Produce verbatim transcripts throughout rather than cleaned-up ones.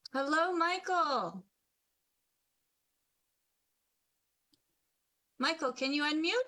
Hello, Michael. Michael, can you unmute?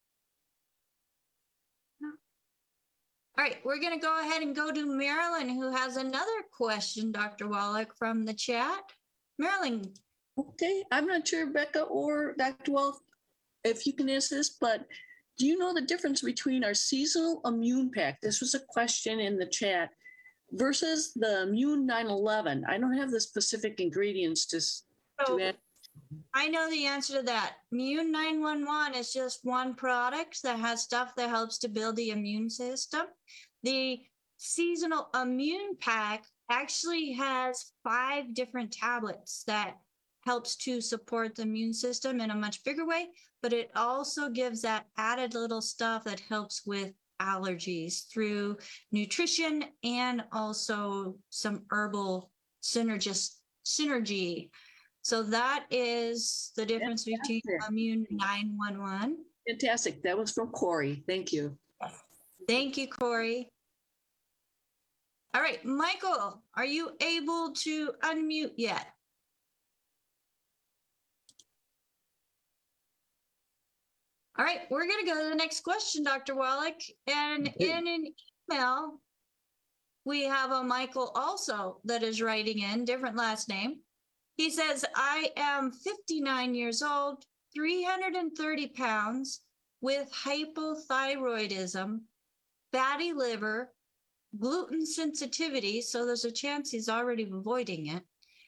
No. All right, we're going to go ahead and go to Marilyn, who has another question, Doctor Wallach, from the chat. Marilyn. Okay, I'm not sure, Becca or Doctor Wolf, if you can answer this, but do you know the difference between our seasonal immune pack? This was a question in the chat versus the Immune nine eleven. I don't have the specific ingredients to, So to add. I know the answer to that. Immune nine one one is just one product that has stuff that helps to build the immune system. The seasonal immune pack actually has five different tablets that helps to support the immune system in a much bigger way, but it also gives that added little stuff that helps with allergies through nutrition and also some herbal synergist synergy. So that is the difference between Immune nine one one. Fantastic. That was from Corey. Thank you. Thank you, Corey. All right, Michael, are you able to unmute yet? All right, we're going to go to the next question, Doctor Wallach. And okay. In an email, we have a Michael also that is writing in, different last name. He says, I am fifty-nine years old, three hundred thirty pounds, with hypothyroidism, fatty liver, gluten sensitivity, so there's a chance he's already avoiding it,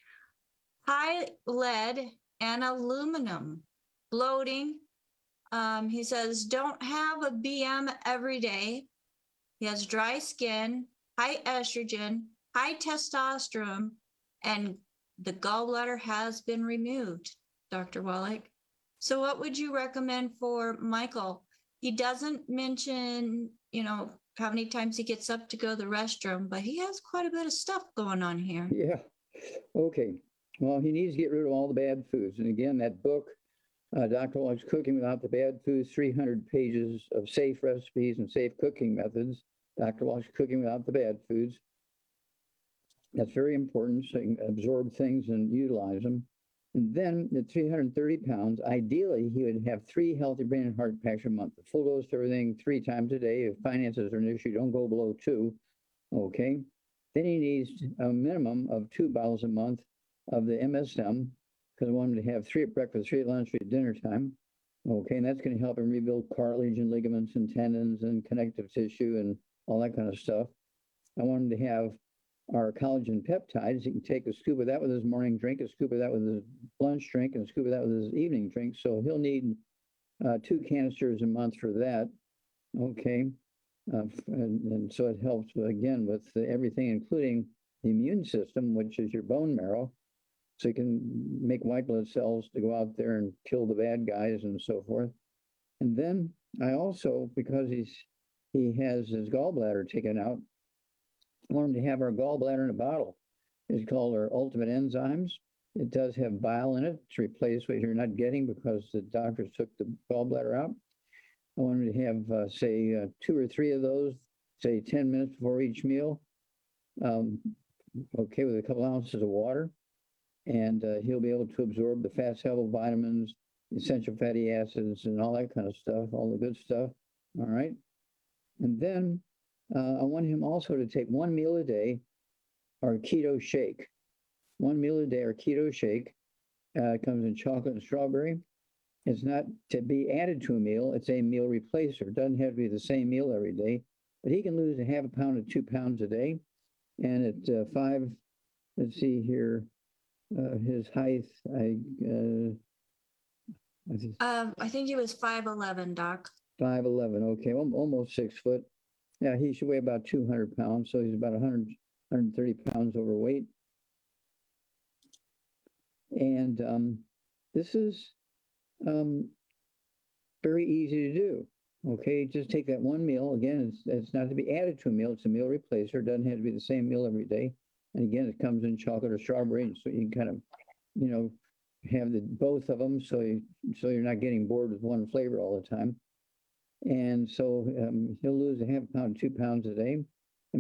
high lead and aluminum, bloating. Um, he says, don't have a B M every day. He has dry skin, high estrogen, high testosterone, and the gallbladder has been removed, Doctor Wallach. So what would you recommend for Michael? He doesn't mention, you know, how many times he gets up to go to the restroom, but he has quite a bit of stuff going on here. Yeah. Okay. Well, he needs to get rid of all the bad foods. And again, that book, uh, Doctor Wallach's Cooking Without the Bad Foods, three hundred pages of safe recipes and safe cooking methods. Doctor Wallach's Cooking Without the Bad Foods. That's very important, so you can absorb things and utilize them. And then at three hundred thirty pounds, ideally, he would have three healthy brain and heart packs a month. The full dose of everything three times a day. If finances are an issue, don't go below two. Okay. Then he needs a minimum of two bottles a month of the M S M, because I want him to have three at breakfast, three at lunch, three at dinner time. Okay, and that's going to help him rebuild cartilage and ligaments and tendons and connective tissue and all that kind of stuff. I want him to have our collagen peptides. He can take a scoop of that with his morning drink, a scoop of that with his lunch drink, and a scoop of that with his evening drink. So he'll need uh, two canisters a month for that. Okay. Uh, and, and so it helps, again, with everything, including the immune system, which is your bone marrow. So you can make white blood cells to go out there and kill the bad guys and so forth. And then I also, because he's he has his gallbladder taken out, I want him to have our gallbladder in a bottle. It's called our Ultimate Enzymes. It does have bile in it to replace what you're not getting because the doctors took the gallbladder out. I want him to have, uh, say, uh, two or three of those, say ten minutes before each meal. Um, okay, with a couple ounces of water. And uh, he'll be able to absorb the fat soluble vitamins, essential fatty acids, and all that kind of stuff, all the good stuff. All right. And then uh, I want him also to take one meal a day, our keto shake. One meal a day, our keto shake. Uh, it comes in chocolate and strawberry. It's not to be added to a meal. It's a meal replacer. It doesn't have to be the same meal every day, but he can lose a half a pound to two pounds a day. And at uh, five, let's see here, uh, his height, I, uh, I, just, um, I think he was five eleven, Doc. five eleven, okay, almost six foot. Yeah, he should weigh about two hundred pounds, so he's about one hundred, one hundred thirty pounds overweight. And um, this is um, very easy to do. Okay, just take that one meal. Again, it's, it's not to be added to a meal. It's a meal replacer. It doesn't have to be the same meal every day. And again, it comes in chocolate or strawberry, so you can kind of, you know, have the both of them, so you, so you're not getting bored with one flavor all the time. And so um, he'll lose a half pound, two pounds a day.